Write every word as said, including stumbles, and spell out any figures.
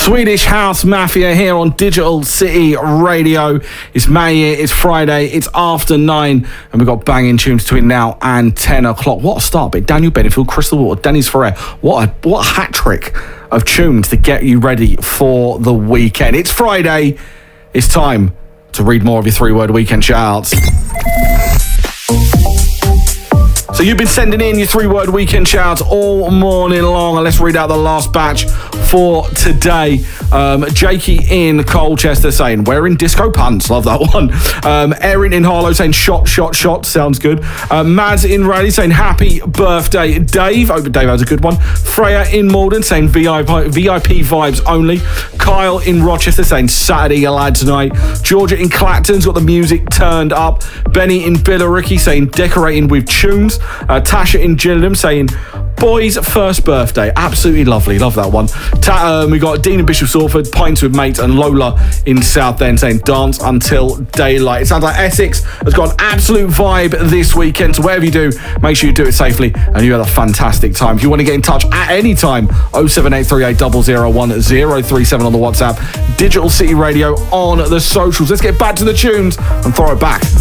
Swedish House Mafia here on Digital City Radio. It's May here, it's Friday, it's after nine, and we've got banging tunes between now and ten o'clock. What a start, but Daniel Bedingfield, Crystal Water, Dennis Ferrer. What a, what a hat trick of tunes to get you ready for the weekend. It's Friday, it's time to read more of your three-word weekend shout-outs. So you've been sending in your three-word weekend shouts all morning long, and let's read out the last batch for today. Um, Jakey in Colchester saying, wearing disco pants. Love that one. Um, Erin in Harlow saying, shot, shot, shot. Sounds good. Uh, Maz in Raleigh saying, happy birthday, Dave. Hope Dave has a good one. Freya in Malden saying, V I P, V I P vibes only. Kyle in Rochester saying, Saturday, lads night. Georgia in Clacton's got the music turned up. Benny in Billericay saying, decorating with tunes. Uh, Tasha in Gillingham saying, boys' first birthday. Absolutely lovely. Love that one. Ta- um, we got Dean in Bishop Salford, Pints with Mates, and Lola in Southend saying, dance until daylight. It sounds like Essex has got an absolute vibe this weekend. So whatever you do, make sure you do it safely and you have a fantastic time. If you want to get in touch at any time, oh seven eight three eight zero zero one zero three seven on the WhatsApp, Digital City Radio on the socials. Let's get back to the tunes and throw it back